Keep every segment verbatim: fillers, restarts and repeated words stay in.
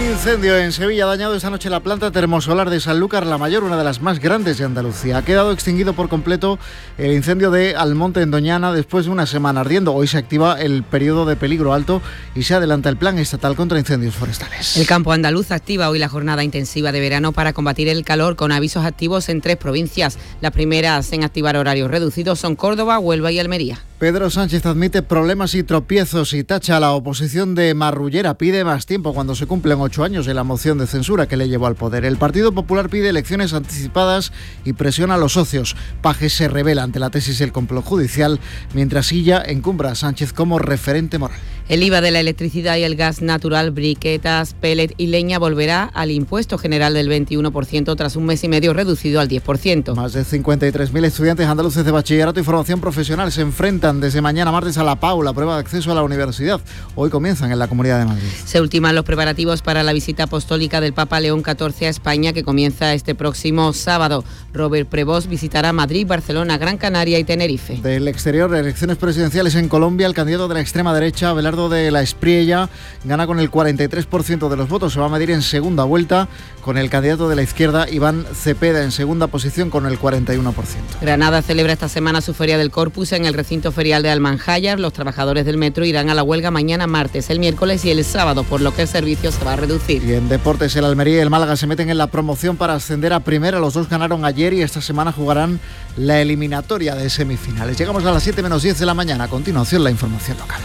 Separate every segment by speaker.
Speaker 1: Incendio en Sevilla ha dañado esta noche la planta termosolar de Sanlúcar la Mayor, una de las más grandes de Andalucía. Ha quedado extinguido por completo el incendio de Almonte en Doñana después de una semana ardiendo. Hoy se activa el periodo de peligro alto y se adelanta el plan estatal contra incendios forestales.
Speaker 2: El campo andaluz activa hoy la jornada intensiva de verano para combatir el calor con avisos activos en tres provincias. Las primeras en activar horarios reducidos son Córdoba, Huelva y Almería.
Speaker 1: Pedro Sánchez admite problemas y tropiezos y tacha a la oposición de marrullera. Pide más tiempo cuando se cumplen ocho años de la moción de censura que le llevó al poder. El Partido Popular pide elecciones anticipadas y presiona a los socios. Paje se revela ante la tesis del complot judicial, mientras Illa encumbra a Sánchez como referente moral.
Speaker 2: El I V A de la electricidad y el gas natural, briquetas, pellet y leña volverá al impuesto general del veintiuno por ciento tras un mes y medio reducido al diez por ciento.
Speaker 1: Más de cincuenta y tres mil estudiantes andaluces de bachillerato y formación profesional se enfrentan desde mañana martes a la P A U, la prueba de acceso a la universidad. Hoy comienzan en la Comunidad de Madrid.
Speaker 2: Se ultiman los preparativos para la visita apostólica del Papa León catorce a España, que comienza este próximo sábado. Robert Prevost visitará Madrid, Barcelona, Gran Canaria y Tenerife.
Speaker 1: Del exterior, elecciones presidenciales en Colombia, el candidato de la extrema derecha, Abelardo de la Espriella, gana con el cuarenta y tres por ciento de los votos. Se va a medir en segunda vuelta con el candidato de la izquierda, Iván Cepeda, en segunda posición con el cuarenta y uno por ciento.
Speaker 2: Granada celebra esta semana su Feria del Corpus en el recinto ferial de Almanjayar. Los trabajadores del metro irán a la huelga mañana martes, el miércoles y el sábado, por lo que el servicio se va a reducir.
Speaker 1: Y en deportes, el Almería y el Málaga se meten en la promoción para ascender a primera. Los dos ganaron ayer y esta semana jugarán la eliminatoria de semifinales. Llegamos a las siete menos diez de la mañana. A continuación, la información local.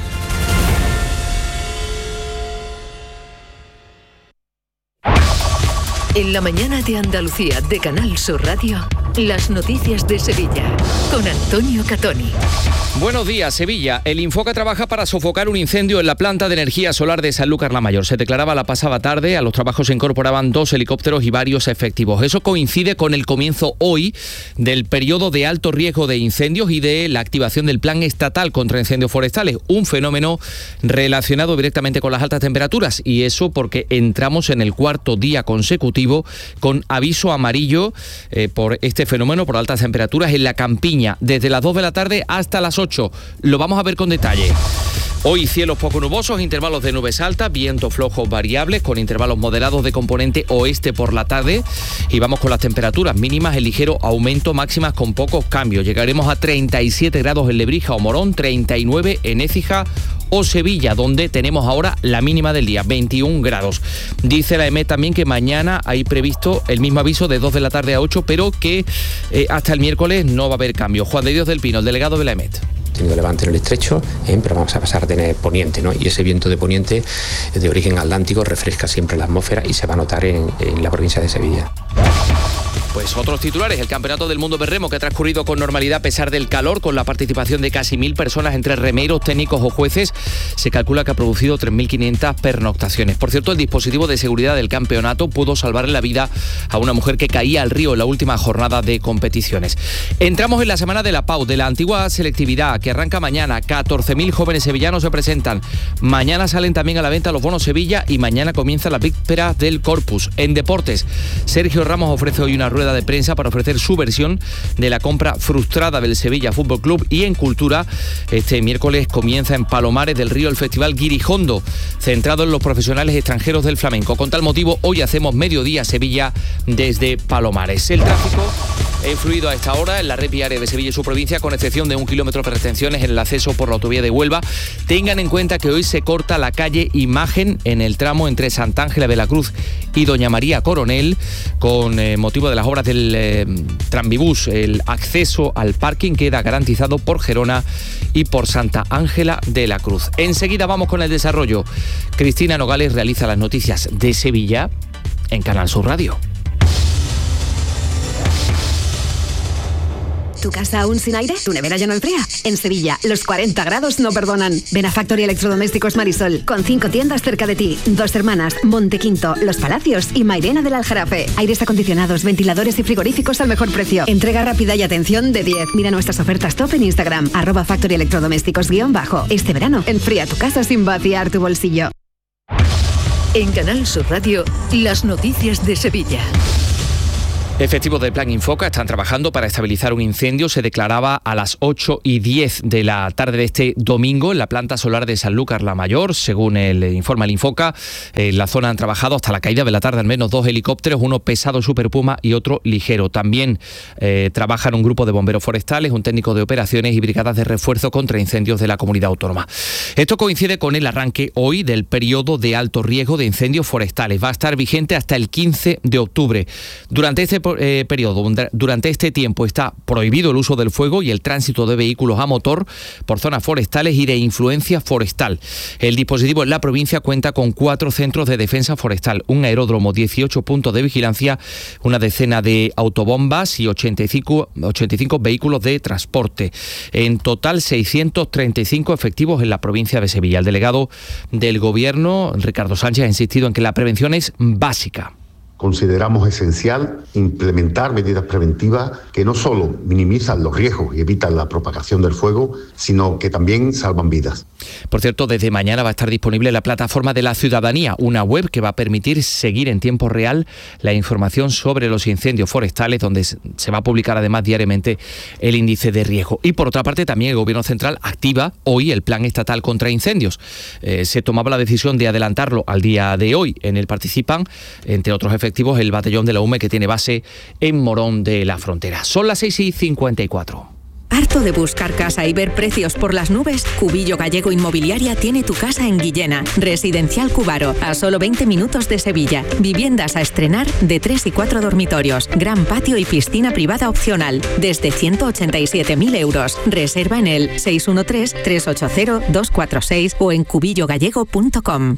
Speaker 3: En la mañana de Andalucía de Canal Sur Radio, las noticias de Sevilla con Antonio Catoni.
Speaker 4: Buenos días, Sevilla. El Infoca trabaja para sofocar un incendio en la planta de energía solar de Sanlúcar la Mayor. Se declaraba la pasada tarde, a los trabajos se incorporaban dos helicópteros y varios efectivos. Eso coincide con el comienzo hoy del periodo de alto riesgo de incendios y de la activación del plan estatal contra incendios forestales, un fenómeno relacionado directamente con las altas temperaturas, y eso porque entramos en el cuarto día consecutivo con aviso amarillo eh, por este fenómeno, por altas temperaturas en la campiña, desde las dos de la tarde hasta las ocho. Lo vamos a ver con detalle. Hoy cielos poco nubosos, intervalos de nubes altas, vientos flojos variables con intervalos moderados de componente oeste por la tarde, y vamos con las temperaturas mínimas en ligero aumento, máximas con pocos cambios. Llegaremos a treinta y siete grados en Lebrija o Morón, treinta y nueve en Écija o Sevilla, donde tenemos ahora la mínima del día, veintiún grados. Dice la E M E también que mañana hay previsto el mismo aviso de dos de la tarde a ocho, pero que eh, hasta el miércoles no va a haber cambio. Juan de Dios del Pino, el delegado de la E M E T.
Speaker 5: Tenido levante en el estrecho, eh, pero vamos a pasar a tener poniente, ¿no? Y ese viento de poniente de origen atlántico refresca siempre la atmósfera y se va a notar en, en la provincia de Sevilla.
Speaker 4: Pues otros titulares, el Campeonato del Mundo de Remo, que ha transcurrido con normalidad a pesar del calor, con la participación de casi mil personas entre remeros, técnicos o jueces. Se calcula que ha producido tres mil quinientas pernoctaciones. Por cierto, el dispositivo de seguridad del campeonato pudo salvarle la vida a una mujer que caía al río en la última jornada de competiciones. Entramos en la semana de la P A U, de la antigua selectividad, que arranca mañana. catorce mil jóvenes sevillanos se presentan. Mañana salen también a la venta los bonos Sevilla y mañana comienza la víspera del Corpus. En deportes, Sergio Ramos ofrece hoy una rueda de prensa para ofrecer su versión de la compra frustrada del Sevilla Fútbol Club. Y en cultura, este miércoles comienza en Palomares del Río el Festival Guirijondo, centrado en los profesionales extranjeros del flamenco. Con tal motivo, hoy hacemos mediodía Sevilla desde Palomares. El tráfico ha influido a esta hora en la red viaria de Sevilla y su provincia, con excepción de un kilómetro de retenciones en el acceso por la autovía de Huelva. Tengan en cuenta que hoy se corta la calle Imagen en el tramo entre Santa Ángela de la Cruz y Doña María Coronel, con eh, motivo de las obras del eh, Tranvibús. El acceso al parking queda garantizado por Gerona y por Santa Ángela de la Cruz. Enseguida vamos con el desarrollo. Cristina Nogales realiza las noticias de Sevilla en Canal Sur Radio.
Speaker 6: ¿Tu casa aún sin aire? ¿Tu nevera ya no enfría? En Sevilla, los cuarenta grados no perdonan. Ven a Factory Electrodomésticos Marisol, con cinco tiendas cerca de ti. Dos Hermanas, Montequinto, Los Palacios y Mairena del Aljarafe. Aires acondicionados, ventiladores y frigoríficos al mejor precio. Entrega rápida y atención de diez. Mira nuestras ofertas top en Instagram, arroba Factory Electrodomésticos guión bajo. Este verano, enfría tu casa sin vaciar tu bolsillo.
Speaker 3: En Canal Sur Radio, las noticias de Sevilla.
Speaker 4: Efectivos del Plan Infoca están trabajando para estabilizar un incendio. Se declaraba a las ocho y diez de la tarde de este domingo en la planta solar de Sanlúcar la Mayor. Según el informa el Infoca, en la zona han trabajado hasta la caída de la tarde al menos dos helicópteros, uno pesado Super Puma y otro ligero. También eh, trabajan un grupo de bomberos forestales, un técnico de operaciones y brigadas de refuerzo contra incendios de la comunidad autónoma. Esto coincide con el arranque hoy del periodo de alto riesgo de incendios forestales. Va a estar vigente hasta el quince de octubre. Durante este Eh, periodo. Durante este tiempo está prohibido el uso del fuego y el tránsito de vehículos a motor por zonas forestales y de influencia forestal. El dispositivo en la provincia cuenta con cuatro centros de defensa forestal, un aeródromo, dieciocho puntos de vigilancia, una decena de autobombas y ochenta y cinco, ochenta y cinco vehículos de transporte. En total, seiscientos treinta y cinco efectivos en la provincia de Sevilla. El delegado del Gobierno, Ricardo Sánchez, ha insistido en que la prevención es básica.
Speaker 7: Consideramos esencial implementar medidas preventivas que no solo minimizan los riesgos y evitan la propagación del fuego, sino que también salvan vidas.
Speaker 4: Por cierto, desde mañana va a estar disponible la plataforma de la ciudadanía, una web que va a permitir seguir en tiempo real la información sobre los incendios forestales, donde se va a publicar además diariamente el índice de riesgo. Y por otra parte, también el Gobierno Central activa hoy el Plan Estatal contra Incendios. Eh, se tomaba la decisión de adelantarlo al día de hoy. En él participan, entre otros efectos, el batallón de la U M E, que tiene base en Morón de la Frontera. Son las seis y cincuenta y cuatro.
Speaker 3: ¿Harto de buscar casa y ver precios por las nubes? Cubillo Gallego Inmobiliaria tiene tu casa en Guillena. Residencial Cubaro, a solo veinte minutos de Sevilla. Viviendas a estrenar de tres y cuatro dormitorios. Gran patio y piscina privada opcional. Desde ciento ochenta y siete mil euros. Reserva en el seis uno tres, tres ocho cero, dos cuatro seis o en cubillo gallego punto com.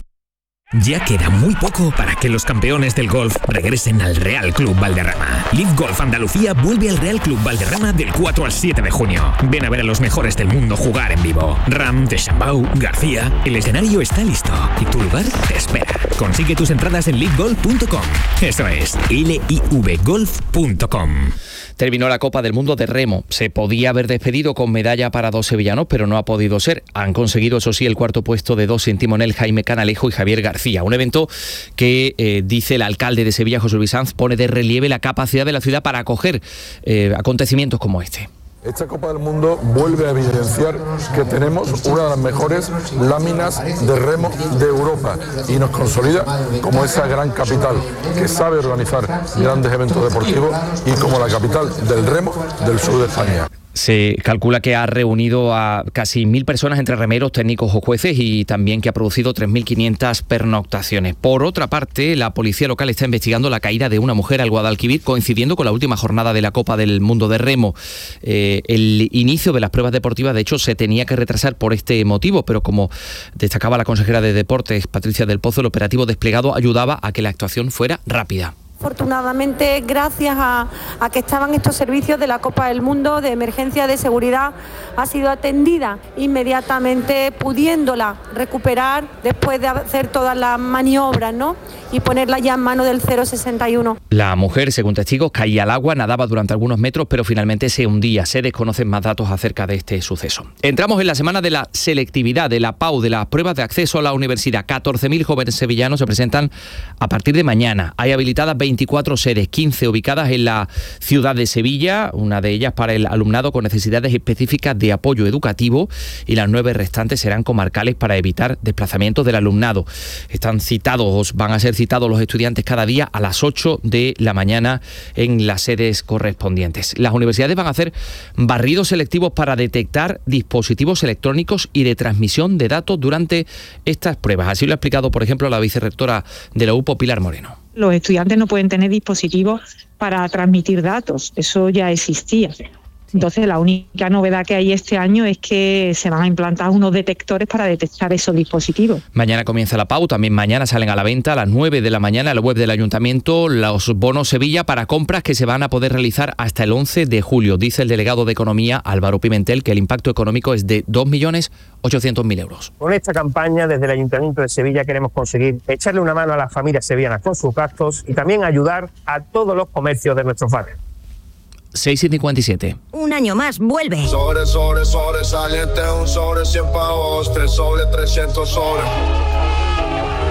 Speaker 8: Ya queda muy poco para que los campeones del golf regresen al Real Club Valderrama. Live Golf Andalucía vuelve al Real Club Valderrama del cuatro al siete de junio. Ven a ver a los mejores del mundo jugar en vivo. Ram, Deschambau, García. El escenario está listo y tu lugar te espera. Consigue tus entradas en live golf punto com. Eso es, L I V golf punto com.
Speaker 4: Terminó la Copa del Mundo de Remo. Se podía haber despedido con medalla para dos sevillanos, pero no ha podido ser. Han conseguido, eso sí, el cuarto puesto de dos en timonel, Jaime Canalejo y Javier García. Un evento que, eh, dice el alcalde de Sevilla, José Luis Sanz, pone de relieve la capacidad de la ciudad para acoger eh, acontecimientos como este.
Speaker 9: Esta Copa del Mundo vuelve a evidenciar que tenemos una de las mejores láminas de remo de Europa y nos consolida como esa gran capital que sabe organizar grandes eventos deportivos y como la capital del remo del sur de España.
Speaker 4: Se calcula que ha reunido a casi mil personas entre remeros, técnicos o jueces y también que ha producido tres mil quinientas pernoctaciones. Por otra parte, la policía local está investigando la caída de una mujer al Guadalquivir, coincidiendo con la última jornada de la Copa del Mundo de Remo. Eh, el inicio de las pruebas deportivas, de hecho, se tenía que retrasar por este motivo, pero como destacaba la consejera de Deportes, Patricia del Pozo, el operativo desplegado ayudaba a que la actuación fuera rápida.
Speaker 10: Afortunadamente, gracias a, a que estaban estos servicios de la Copa del Mundo de emergencia de seguridad, ha sido atendida inmediatamente, pudiéndola recuperar después de hacer todas las maniobras, ¿no? Y ponerla ya en mano del cero sesenta y uno.
Speaker 4: La mujer, según testigos, caía al agua, nadaba durante algunos metros, pero finalmente se hundía. Se desconocen más datos acerca de este suceso. Entramos en la semana de la selectividad, de la P A U, de las pruebas de acceso a la universidad. catorce mil jóvenes sevillanos se presentan a partir de mañana. Hay habilitadas veinticuatro sedes, quince ubicadas en la ciudad de Sevilla, una de ellas para el alumnado con necesidades específicas de apoyo educativo, y las nueve restantes serán comarcales para evitar desplazamientos del alumnado. Están citados, van a ser citados los estudiantes cada día a las ocho de la mañana en las sedes correspondientes. Las universidades van a hacer barridos selectivos para detectar dispositivos electrónicos y de transmisión de datos durante estas pruebas. Así lo ha explicado, por ejemplo, la vicerrectora de la U P O, Pilar Moreno.
Speaker 11: Los estudiantes no pueden tener dispositivos para transmitir datos, eso ya existía. Entonces, la única novedad que hay este año es que se van a implantar unos detectores para detectar esos dispositivos.
Speaker 4: Mañana comienza la P A U, también mañana salen a la venta a las nueve de la mañana en la web del Ayuntamiento los bonos Sevilla para compras que se van a poder realizar hasta el once de julio. Dice el delegado de Economía, Álvaro Pimentel, que el impacto económico es de dos millones ochocientos mil euros.
Speaker 12: Con esta campaña, desde el Ayuntamiento de Sevilla queremos conseguir echarle una mano a las familias sevillanas con sus gastos y también ayudar a todos los comercios de nuestros barrios.
Speaker 4: seis y cincuenta y siete.
Speaker 6: Un año más, vuelve.
Speaker 13: Sobre, sobre, sobresaliente, un sobre cien pavos, tres sobre trescientos sobre.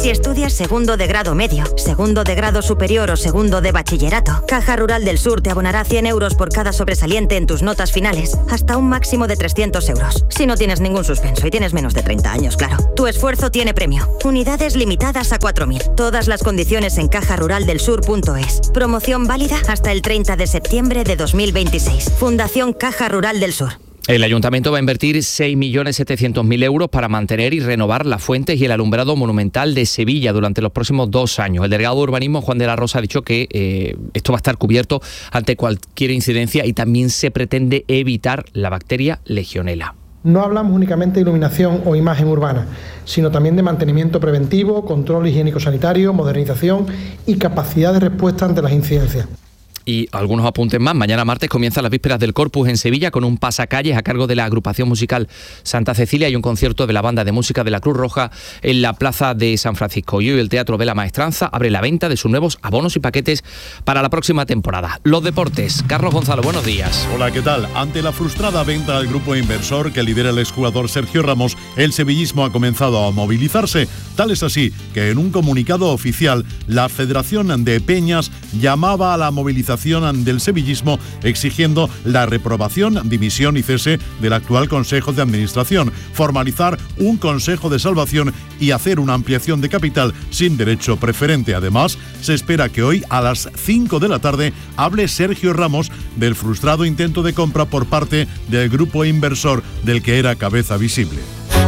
Speaker 13: Si estudias segundo de grado medio, segundo de grado superior o segundo de bachillerato, Caja Rural del Sur te abonará cien euros por cada sobresaliente en tus notas finales, hasta un máximo de trescientos euros. Si no tienes ningún suspenso y tienes menos de treinta años, claro. Tu esfuerzo tiene premio. Unidades limitadas a cuatro mil. Todas las condiciones en caja rural del sur punto es. Promoción válida hasta el treinta de septiembre de dos mil veintiséis. Fundación Caja Rural del Sur.
Speaker 4: El Ayuntamiento va a invertir seis millones setecientos mil euros para mantener y renovar las fuentes y el alumbrado monumental de Sevilla durante los próximos dos años. El delegado de Urbanismo, Juan de la Rosa, ha dicho que eh, esto va a estar cubierto ante cualquier incidencia y también se pretende evitar la bacteria Legionela.
Speaker 14: No hablamos únicamente de iluminación o imagen urbana, sino también de mantenimiento preventivo, control higiénico-sanitario, modernización y capacidad de respuesta ante las incidencias.
Speaker 4: Y algunos apuntes más. Mañana martes comienzan las vísperas del Corpus en Sevilla con un pasacalles a cargo de la agrupación musical Santa Cecilia y un concierto de la banda de música de la Cruz Roja en la plaza de San Francisco. Y hoy el Teatro de la Maestranza abre la venta de sus nuevos abonos y paquetes para la próxima temporada. Los deportes. Carlos Gonzalo, buenos días.
Speaker 15: Hola, ¿qué tal? Ante la frustrada venta del grupo inversor que lidera el exjugador Sergio Ramos, el sevillismo ha comenzado a movilizarse. Tal es así que en un comunicado oficial la Federación de Peñas llamaba a la movilización del sevillismo exigiendo la reprobación, dimisión y cese del actual Consejo de Administración, formalizar un Consejo de Salvación y hacer una ampliación de capital sin derecho preferente. Además, se espera que hoy a las cinco de la tarde hable Sergio Ramos del frustrado intento de compra por parte del grupo inversor del que era cabeza visible.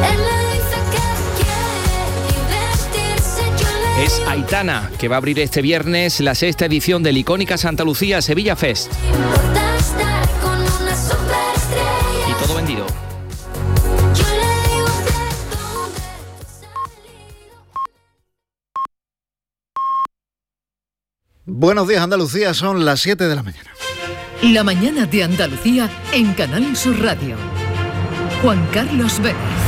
Speaker 4: Es Aitana, que va a abrir este viernes la sexta edición del icónica Santa Lucía Sevilla Fest. Y todo vendido.
Speaker 1: Buenos días, Andalucía, son las siete de la mañana.
Speaker 16: La mañana de Andalucía en Canal Sur Radio. Juan Carlos Vélez.